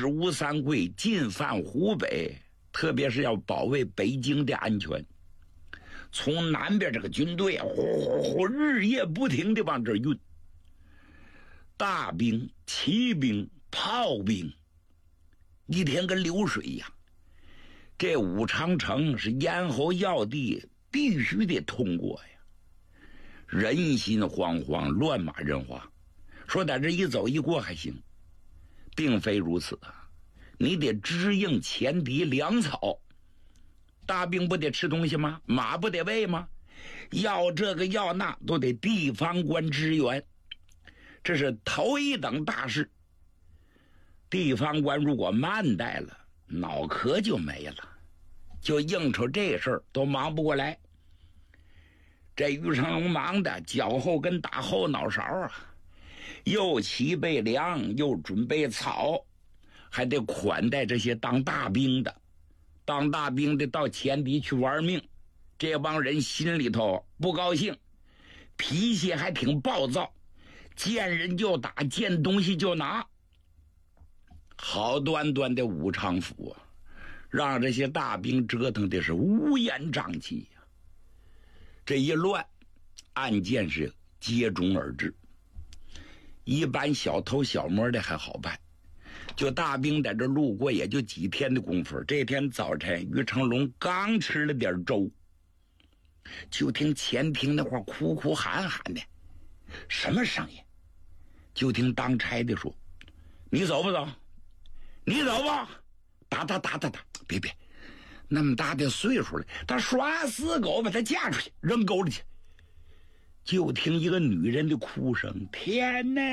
吴三桂进犯湖北，特别是要保卫北京的安全。从南边这个军队日夜不停地往这儿运，大兵、骑兵、炮兵，一天跟流水一样。这武昌城是咽喉要地，必须得通过呀。人心惶惶，乱马人花。说在这一走一过还行，并非如此啊！你得支应前敌粮草，大兵不得吃东西吗？马不得喂吗？要这个要那都得地方官支援，这是头一等大事。地方官如果慢待了，脑壳就没了，就应酬这事儿都忙不过来。这于成龙忙的脚后跟打后脑勺啊，又齐备粮，又准备草，还得款待这些当大兵的。当大兵的到前敌去玩命，这帮人心里头不高兴，脾气还挺暴躁，见人就打，见东西就拿。好端端的武昌府啊，让这些大兵折腾的是乌烟瘴气呀。这一乱，案件是接踵而至。一般小偷小摸的还好办，就大兵在这路过也就几天的功夫。这天早晨，于成龙刚吃了点粥，就听前厅那块哭哭喊喊的，什么声音？就听当差的说：“你走不走？你走吧。”打，别，那么大的岁数了，他耍死狗，把他嫁出去，扔沟里去。就听一个女人的哭声：“天哪，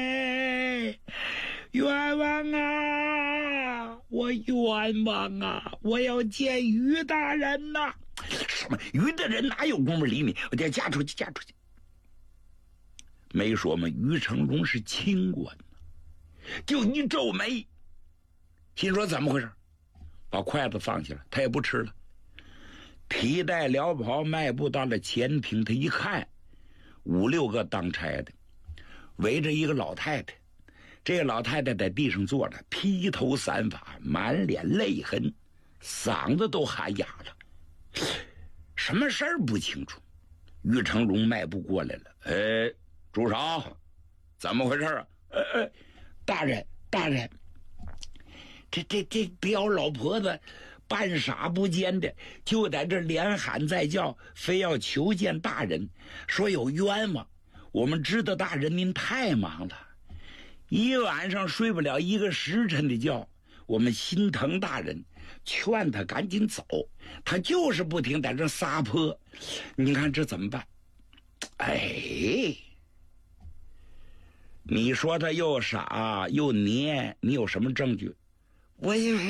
冤枉啊！我冤枉啊！我要见于大人呐！”什么于大人哪有功夫理你？我得嫁出去。没说嘛，于成龙是清官，就一皱眉，心说怎么回事？把筷子放下了，他也不吃了，提带辽袍迈步到了前厅。他一看，5、6个当差的围着一个老太太，这个老太太在地上坐着，披头散发，满脸泪痕，嗓子都喊哑了。什么事儿不清楚。于成龙迈步过来了：“朱少，怎么回事啊？”“大人，这刁老婆子半傻不奸的，就在这连喊再叫，非要求见大人，说有冤枉。我们知道大人您太忙了，一晚上睡不了1个时辰的觉，我们心疼大人，劝他赶紧走，他就是不停在这撒泼。你看这怎么办？”“你说他又傻又黏，你有什么证据？”“我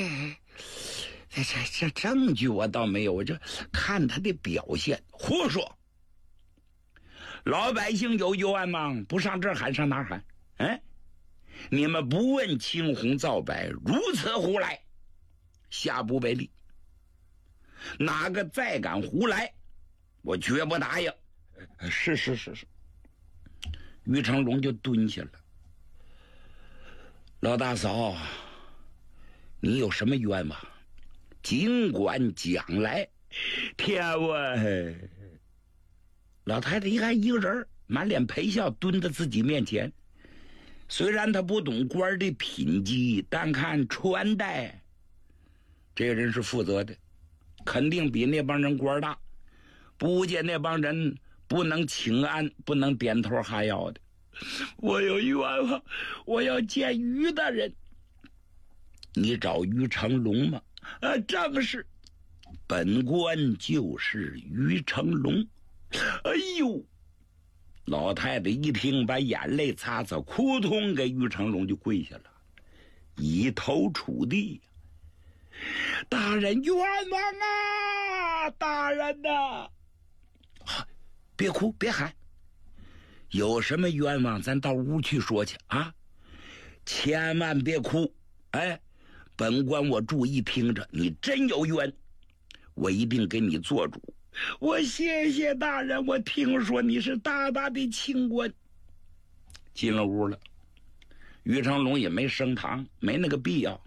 这证据我倒没有，我就看他的表现。”“胡说！老百姓有冤吗？不上这儿喊上哪儿喊？你们不问青红皂白，如此胡来，下不为例。哪个再敢胡来，我绝不答应。”“是。”于成龙就蹲下了。“老大嫂，你有什么冤枉？尽管讲来。”“天问！”老太太一看一个人满脸陪笑蹲在自己面前，虽然他不懂官的品级，但看穿戴，这个人是负责的，肯定比那帮人官大。不见那帮人不能请安，不能点头哈腰的。“我有冤枉，我要见于大人。”“你找于成龙吗？”“正是，本官就是于成龙。”“哎呦！”老太太一听，把眼泪擦擦，扑通给于成龙就跪下了，以头触地。“大人冤枉啊！大人呐！”“别哭，别喊，有什么冤枉咱到屋去说去啊！千万别哭。本官我注意听着，你真有冤，我一定给你做主。”“我谢谢大人，我听说你是大大的清官。”进了屋了，于成龙也没升堂，没那个必要，